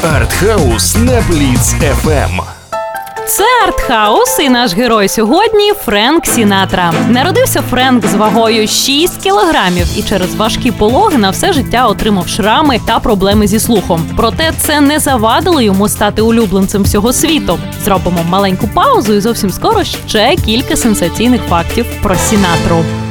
Артхаус на Бліц ФМ. Це Артхаус і наш герой сьогодні – Френк Сінатра. Народився Френк з вагою 6 кілограмів і через важкі пологи на все життя отримав шрами та проблеми зі слухом. Проте це не завадило йому стати улюбленцем всього світу. Зробимо маленьку паузу і зовсім скоро ще кілька сенсаційних фактів про Сінатру.